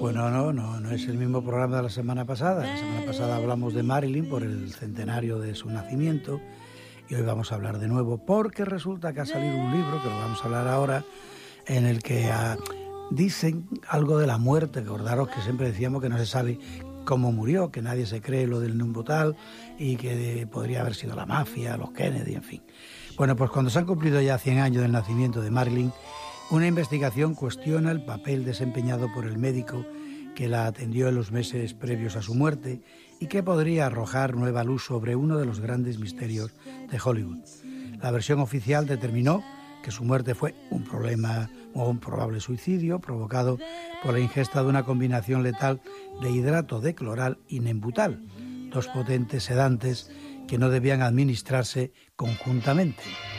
Bueno, no es el mismo programa de la semana pasada. La semana pasada hablamos de Marilyn por el centenario de su nacimiento y hoy vamos a hablar de nuevo porque resulta que ha salido un libro, que lo vamos a hablar ahora, en el que dicen algo de la muerte. Acordaros que siempre decíamos que no se sabe cómo murió, que nadie se cree lo del Numbotal y que podría haber sido la mafia, los Kennedy, en fin. Bueno, pues cuando se han cumplido ya 100 años del nacimiento de Marilyn, una investigación cuestiona el papel desempeñado por el médico que la atendió en los meses previos a su muerte y que podría arrojar nueva luz sobre uno de los grandes misterios de Hollywood. La versión oficial determinó que su muerte fue un problema o un probable suicidio provocado por la ingesta de una combinación letal de hidrato de cloral y nembutal, dos potentes sedantes que no debían administrarse conjuntamente.